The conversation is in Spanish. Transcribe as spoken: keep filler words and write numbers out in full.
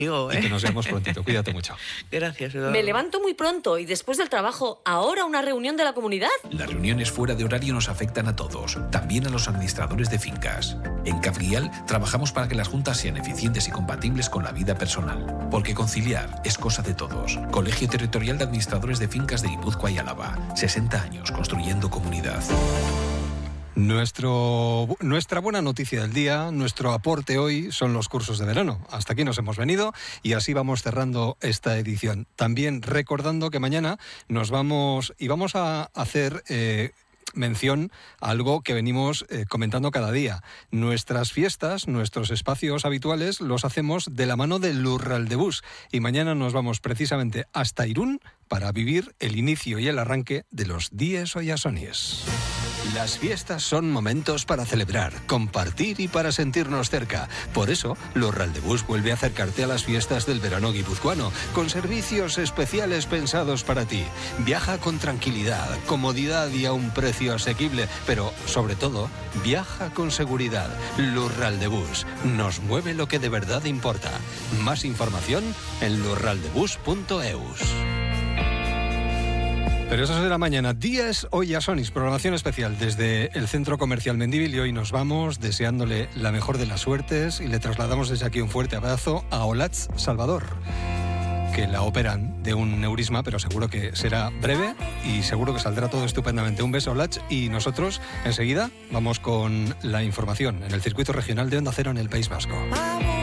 Digo, ¿eh? Y que nos veamos prontito. Cuídate mucho. Gracias, Eduardo. Me levanto muy pronto y después del trabajo, ahora una reunión de la comunidad. Las reuniones fuera de horario nos afectan a todos, también a los administradores de fincas. En Cafguial trabajamos para que las juntas sean eficientes y compatibles con la vida personal. Porque conciliar es cosa de todos. Colegio Territorial de Administradores de Fincas de Guipúzcoa y Álava. sesenta años construyendo comunidad. Nuestro, nuestra buena noticia del día, nuestro aporte hoy son los cursos de verano. Hasta aquí nos hemos venido y así vamos cerrando esta edición. También recordando que mañana nos vamos y vamos a hacer eh, mención a algo que venimos eh, comentando cada día. Nuestras fiestas, nuestros espacios habituales los hacemos de la mano del Lurraldebús y mañana nos vamos precisamente hasta Irún para vivir el inicio y el arranque de los Dies Oyasonis. Las fiestas son momentos para celebrar, compartir y para sentirnos cerca. Por eso, Lurraldebús vuelve a acercarte a las fiestas del verano guipuzcoano, con servicios especiales pensados para ti. Viaja con tranquilidad, comodidad y a un precio asequible, pero, sobre todo, viaja con seguridad. Lurraldebús nos mueve lo que de verdad importa. Más información en lurraldebus punto eus. Pero eso será mañana. Días Oyasonis, programación especial desde el Centro Comercial Mendívil y hoy nos vamos deseándole la mejor de las suertes y le trasladamos desde aquí un fuerte abrazo a Olatz Salvador, que la operan de un neurisma, pero seguro que será breve y seguro que saldrá todo estupendamente. Un beso, Olatz, y nosotros enseguida vamos con la información en el circuito regional de Onda Cero en el País Vasco.